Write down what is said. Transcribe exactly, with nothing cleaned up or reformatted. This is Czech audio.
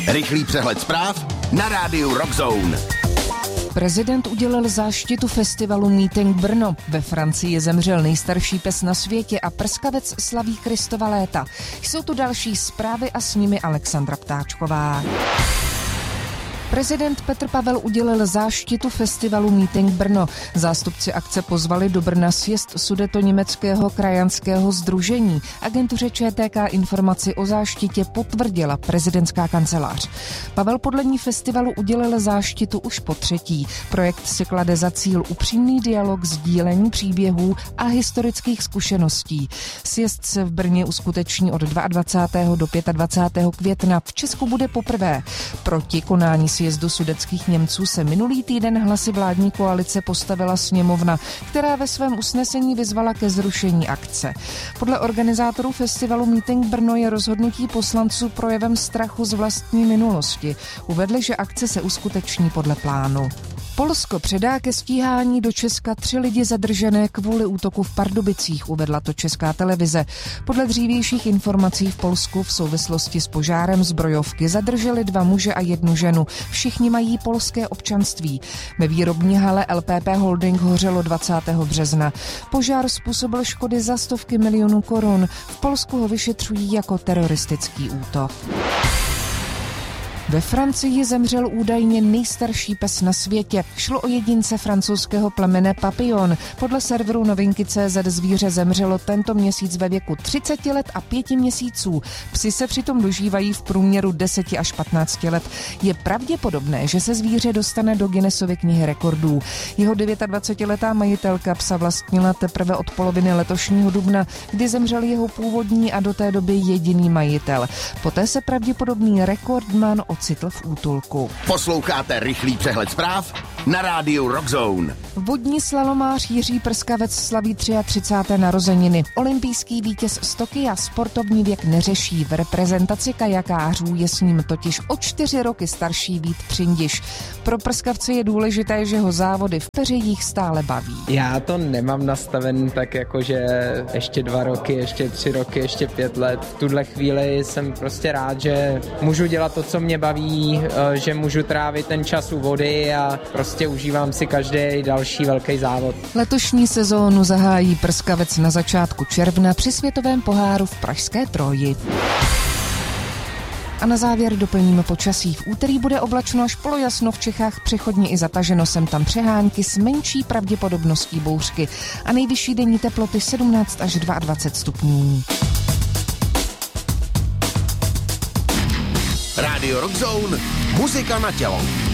Rychlý přehled zpráv na rádiu Rockzone. Prezident udělil záštitu festivalu Meeting Brno. Ve Francii zemřel nejstarší pes na světě a prskavec slaví Kristova léta. Jsou tu další zprávy a s nimi Alexandra Ptáčková. Prezident Petr Pavel udělil záštitu festivalu Meeting Brno. Zástupci akce pozvali do Brna sjezd Sudetoněmeckého krajanského sdružení. Agentuře Č T K informaci o záštitě potvrdila prezidentská kancelář. Pavel podle ní festivalu udělil záštitu už po třetí. Projekt si klade za cíl upřímný dialog, sdílení příběhů a historických zkušeností. Sjezd se v Brně uskuteční od dvacátého druhého do dvacátého pátého května. V Česku bude poprvé. Proti konání sjezdu sudetských Němců se minulý týden hlasy vládní koalice postavila sněmovna, která ve svém usnesení vyzvala ke zrušení akce. Podle organizátorů festivalu Meeting Brno je rozhodnutí poslanců projevem strachu z vlastní minulosti. Uvedli, že akce se uskuteční podle plánu. Polsko předá ke stíhání do Česka tři lidi zadržené kvůli útoku v Pardubicích, uvedla to Česká televize. Podle dřívějších informací v Polsku v souvislosti s požárem zbrojovky zadrželi dva muže a jednu ženu. Všichni mají polské občanství. Ve výrobní hale L P P Holding hořelo dvacátého března. Požár způsobil škody za stovky milionů korun. V Polsku ho vyšetřují jako teroristický útok. Ve Francii zemřel údajně nejstarší pes na světě. Šlo o jedince francouzského plemene Papillon. Podle serveru novinky tečka cé zet zvíře zemřelo tento měsíc ve věku třicet let a pět měsíců. Psi se přitom dožívají v průměru deset až patnáct let. Je pravděpodobné, že se zvíře dostane do Guinnessovy knihy rekordů. Jeho dvacetidevítiletá majitelka psa vlastnila teprve od poloviny letošního dubna, kdy zemřel jeho původní a do té doby jediný majitel. Poté se pravděpodobný rekordman ocitl v útulku. Posloucháte rychlý přehled zpráv na rádiu Rockzone. Vodní slalomář Jiří Prskavec slaví třicáté třetí narozeniny. Olympijský vítěz z Tokia sportovní věk neřeší. V reprezentaci kajakářů je s ním totiž o čtyři roky starší Vít Přindiš. Pro Prskavce je důležité, že ho závody v peřejích stále baví. Já to nemám nastaven tak jako, že ještě dva roky, ještě tři roky, ještě pět let. V tuhle chvíli jsem prostě rád, že můžu dělat to, co mě baví, že můžu trávit ten čas u vody a prostě užívám si každý další velký závod. Letošní sezónu zahájí Prskavec na začátku června při světovém poháru v pražské Troji. A na závěr doplníme počasí. V úterý bude oblačno až polojasno, v Čechách přechodně i zataženo, sem tam přehánky s menší pravděpodobností bouřky a nejvyšší denní teploty sedmnáct až dvacet dva stupňů. Radio Rockzone, muzika na tělo.